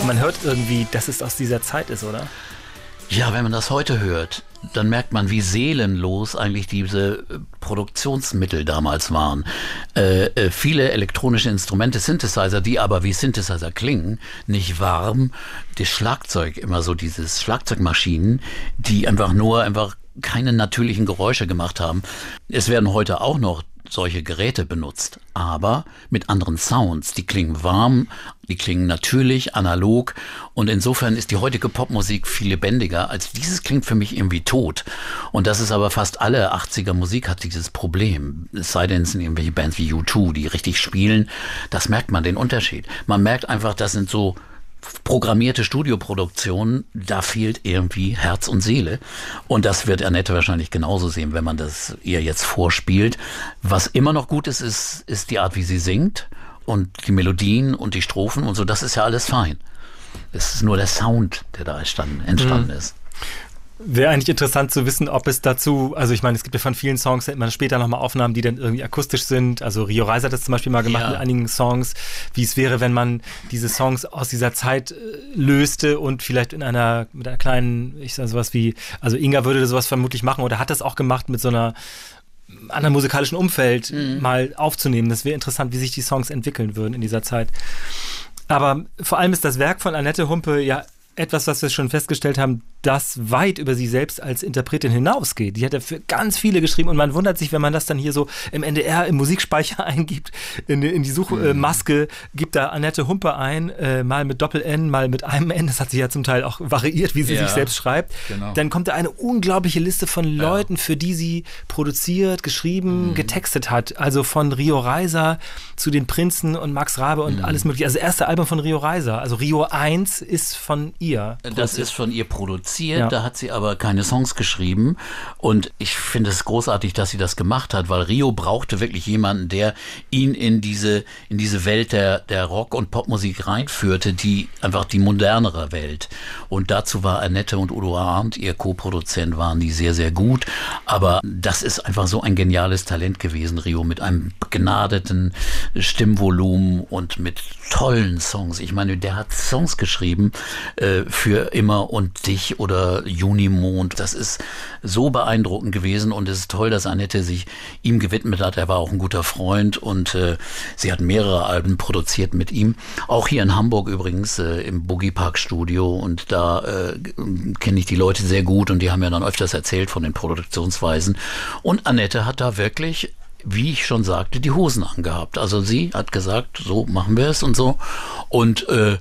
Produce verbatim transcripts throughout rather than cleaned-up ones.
man hört irgendwie, dass es aus dieser Zeit ist, oder? Ja, wenn man das heute hört, dann merkt man, wie seelenlos eigentlich diese Produktionsmittel damals waren. Äh, äh, viele elektronische Instrumente, Synthesizer, die aber wie Synthesizer klingen, nicht warm. Das Schlagzeug, immer so dieses Schlagzeugmaschinen, die einfach nur einfach keine natürlichen Geräusche gemacht haben. Es werden heute auch noch solche Geräte benutzt, aber mit anderen Sounds. Die klingen warm, die klingen natürlich, analog, und insofern ist die heutige Popmusik viel lebendiger, als dieses klingt für mich irgendwie tot. Und das ist aber fast alle achtziger Musik hat dieses Problem. Es sei denn, es sind irgendwelche Bands wie U zwei, die richtig spielen, das merkt man den Unterschied. Man merkt einfach, das sind so programmierte Studioproduktionen, da fehlt irgendwie Herz und Seele. Und das wird Annette wahrscheinlich genauso sehen, wenn man das ihr jetzt vorspielt. Was immer noch gut ist, ist, ist die Art, wie sie singt und die Melodien und die Strophen und so. Das ist ja alles fein. Es ist nur der Sound, der da entstanden, entstanden mhm. ist. Wäre eigentlich interessant zu wissen, ob es dazu, also ich meine, es gibt ja von vielen Songs immer später nochmal Aufnahmen, die dann irgendwie akustisch sind. Also Rio Reiser hat das zum Beispiel mal gemacht ja. mit einigen Songs, wie es wäre, wenn man diese Songs aus dieser Zeit äh, löste und vielleicht in einer, mit einer kleinen, ich sage sowas wie, also Inga würde sowas vermutlich machen oder hat das auch gemacht mit so einer anderen musikalischen Umfeld mhm. mal aufzunehmen. Das wäre interessant, wie sich die Songs entwickeln würden in dieser Zeit. Aber vor allem ist das Werk von Annette Humpe ja etwas, was wir schon festgestellt haben, das weit über sie selbst als Interpretin hinausgeht. Die hat ja für ganz viele geschrieben und man wundert sich, wenn man das dann hier so im N D R im Musikspeicher eingibt, in, in die Suchmaske, äh, gibt da Annette Humpe ein, äh, mal mit Doppel-N, mal mit einem N, das hat sie ja zum Teil auch variiert, wie sie ja, sich selbst schreibt. Genau. Dann kommt da eine unglaubliche Liste von Leuten, ja. für die sie produziert, geschrieben, mhm. getextet hat. Also von Rio Reiser zu den Prinzen und Max Rabe und mhm. alles mögliche. Also das erste Album von Rio Reiser, also Rio eins ist von ihr. Das ist von ihr produziert. Ja. Da hat sie aber keine Songs geschrieben und ich finde es großartig, dass sie das gemacht hat, weil Rio brauchte wirklich jemanden, der ihn in diese, in diese Welt der, der Rock- und Popmusik reinführte, die einfach die modernere Welt. Und dazu war Annette und Udo Arndt, ihr Co-Produzent, waren die sehr, sehr gut. Aber das ist einfach so ein geniales Talent gewesen, Rio, mit einem begnadeten Stimmvolumen und mit tollen Songs. Ich meine, der hat Songs geschrieben äh, für Immer und Dich oder Junimond. Das ist so beeindruckend gewesen und es ist toll, dass Annette sich ihm gewidmet hat. Er war auch ein guter Freund und äh, sie hat mehrere Alben produziert mit ihm. Auch hier in Hamburg übrigens äh, im Boogie Park Studio und da äh, kenne ich die Leute sehr gut und die haben ja dann öfters erzählt von den Produktionsweisen. Und Annette hat da wirklich, wie ich schon sagte, die Hosen angehabt. Also sie hat gesagt, so machen wir es und so. Und äh,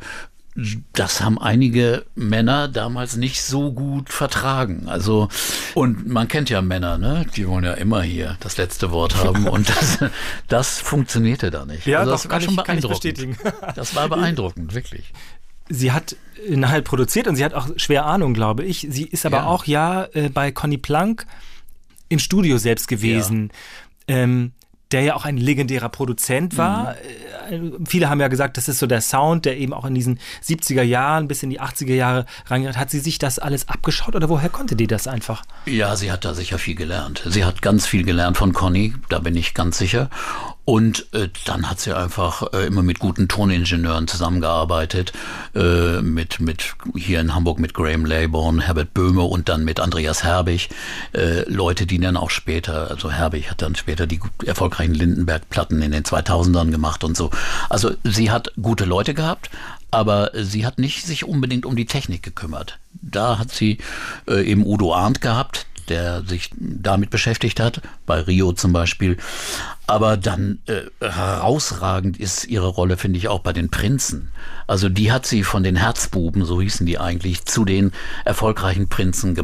das haben einige Männer damals nicht so gut vertragen. Also, und man kennt ja Männer, ne? Die wollen ja immer hier das letzte Wort haben und das, das funktionierte da nicht. Ja, also das das kann, war schon ich, kann ich beeindruckend. bestätigen. Das war beeindruckend, wirklich. Sie hat halt produziert und sie hat auch schwer Ahnung, glaube ich. Sie ist aber ja. auch ja äh, bei Conny Plank im Studio selbst gewesen. Ja. Ähm, der ja auch ein legendärer Produzent war. Mhm. Viele haben ja gesagt, das ist so der Sound, der eben auch in diesen siebziger Jahren bis in die achtziger Jahre reingeht. Hat sie sich das alles abgeschaut oder woher konnte die das einfach? Ja, sie hat da sicher viel gelernt. Sie hat ganz viel gelernt von Conny, da bin ich ganz sicher. Und äh, dann hat sie einfach äh, immer mit guten Toningenieuren zusammengearbeitet, äh, mit, mit hier in Hamburg mit Graham Laybourne, Herbert Böhme und dann mit Andreas Herbig. Äh, Leute, die dann auch später, also Herbig hat dann später die erfolgreichen Lindenberg-Platten in den zweitausendern gemacht und so. Also sie hat gute Leute gehabt, aber sie hat nicht sich unbedingt um die Technik gekümmert. Da hat sie äh, eben Udo Arndt gehabt, der sich damit beschäftigt hat, bei Rio zum Beispiel. Aber dann äh, herausragend ist ihre Rolle, finde ich, auch bei den Prinzen. Also die hat sie von den Herzbuben, so hießen die eigentlich, zu den erfolgreichen Prinzen gemacht.